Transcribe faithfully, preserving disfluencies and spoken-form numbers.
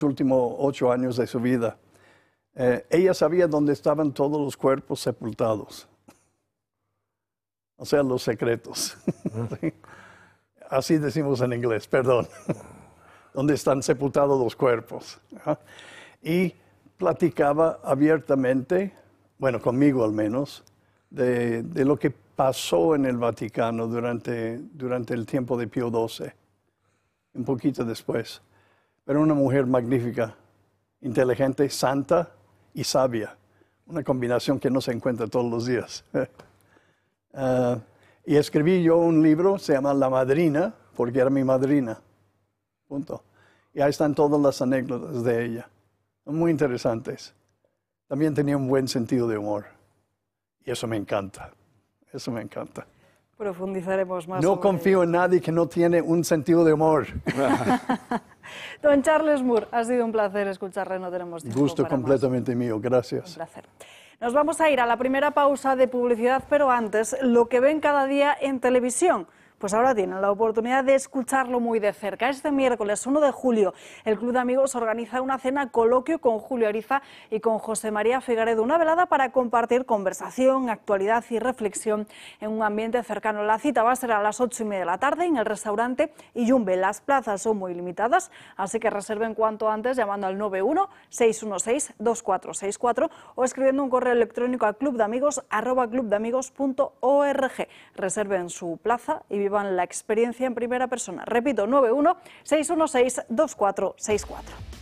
últimos ocho años de su vida. Eh, ella sabía dónde estaban todos los cuerpos sepultados. O sea, los secretos. ¿Sí? Así decimos en inglés, perdón. Donde están sepultados los cuerpos. ¿Ah? Y platicaba abiertamente, bueno, conmigo al menos, de, de lo que pasó en el Vaticano durante, durante el tiempo de Pío doce, un poquito después. Pero una mujer magnífica, inteligente, santa y sabia. Una combinación que no se encuentra todos los días. uh, y escribí yo un libro, se llama La Madrina, porque era mi madrina. Punto. Y ahí están todas las anécdotas de ella. Son muy interesantes. También tenía un buen sentido de humor. Y eso me encanta. Eso me encanta. Profundizaremos más. No confío ello. en nadie que no tiene un sentido de humor. Don Charles Moore, ha sido un placer escucharle, no tenemos tiempo. Gusto para completamente más. mío, gracias. Un placer. Nos vamos a ir a la primera pausa de publicidad, pero antes, lo que ven cada día en televisión. Pues ahora tienen la oportunidad de escucharlo muy de cerca. Este miércoles uno de julio, el Club de Amigos organiza una cena coloquio con Julio Ariza y con José María Figaredo, una velada para compartir conversación, actualidad y reflexión en un ambiente cercano. La cita va a ser a las ocho y media de la tarde en el restaurante Iyumbe. Las plazas son muy limitadas, así que reserven cuanto antes llamando al nueve uno, seis uno seis, dos cuatro seis cuatro o escribiendo un correo electrónico a clubdeamigos arroba clubdeamigos punto org. Reserven su plaza y vivan la experiencia en primera persona. Repito, nueve uno, seis uno seis, dos cuatro seis cuatro.